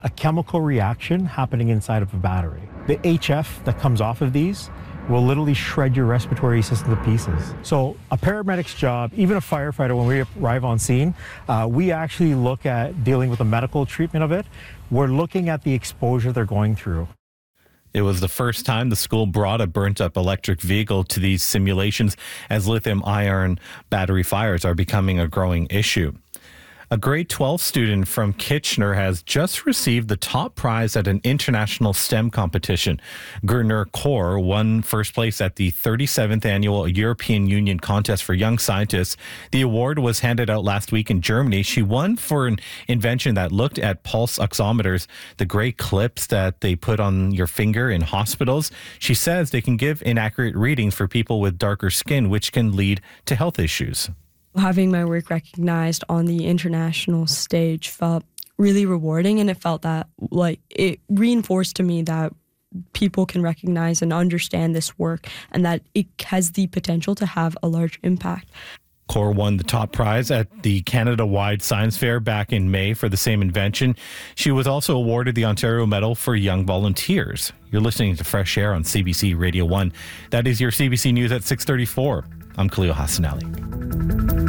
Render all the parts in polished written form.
A chemical reaction happening inside of a battery. The HF that comes off of these will literally shred your respiratory system to pieces. So a paramedic's job, even a firefighter, when we arrive on scene, we actually look at dealing with the medical treatment of it. We're looking at the exposure they're going through. It was the first time the school brought a burnt-up electric vehicle to these simulations, as lithium-ion battery fires are becoming a growing issue. A grade 12 student from Kitchener has just received the top prize at an international STEM competition. Gurner Kaur won first place at the 37th annual European Union Contest for Young Scientists. The award was handed out last week in Germany. She won for an invention that looked at pulse oximeters, the gray clips that they put on your finger in hospitals. She says they can give inaccurate readings for people with darker skin, which can lead to health issues. Having my work recognized on the international stage felt really rewarding, and it felt that it reinforced to me that people can recognize and understand this work and that it has the potential to have a large impact. Kaur won the top prize at the Canada-wide Science Fair back in May for the same invention. She was also awarded the Ontario Medal for Young Volunteers. You're listening to Fresh Air on CBC Radio 1. That is your CBC News at 6:34. I'm Khalil Hassanali.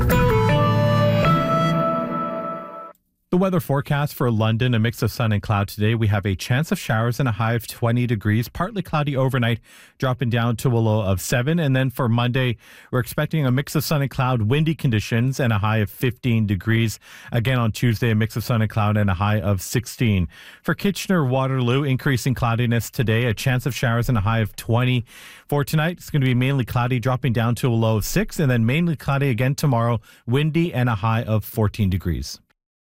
The weather forecast for London, a mix of sun and cloud today. We have a chance of showers and a high of 20 degrees, partly cloudy overnight, dropping down to a low of 7. And then for Monday, we're expecting a mix of sun and cloud, windy conditions, and a high of 15 degrees. Again on Tuesday, a mix of sun and cloud and a high of 16. For Kitchener-Waterloo, increasing cloudiness today, a chance of showers and a high of 20. For tonight, it's going to be mainly cloudy, dropping down to a low of 6, and then mainly cloudy again tomorrow, windy and a high of 14 degrees.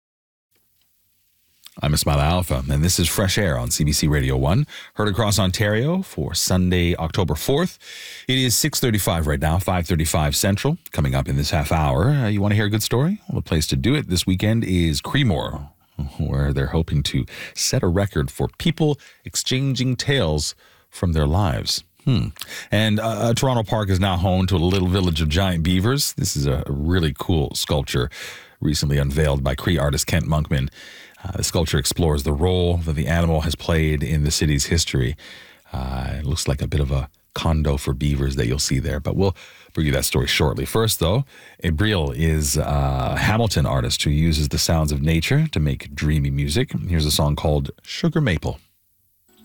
I'm Ismail Alpha, and this is Fresh Air on CBC Radio 1, heard across Ontario for Sunday, October 4th. It is 6:35 right now, 5:35 Central. Coming up in this half hour, you want to hear a good story? Well, the place to do it this weekend is Creemore, where they're hoping to set a record for people exchanging tales from their lives. And Toronto Park is now home to a little village of giant beavers. This is a really cool sculpture recently unveiled by Cree artist Kent Monkman. The sculpture explores the role that the animal has played in the city's history. It looks like a bit of a condo for beavers that you'll see there, but we'll bring you that story shortly. First, though, Abriel is a Hamilton artist who uses the sounds of nature to make dreamy music. Here's a song called Sugar Maple.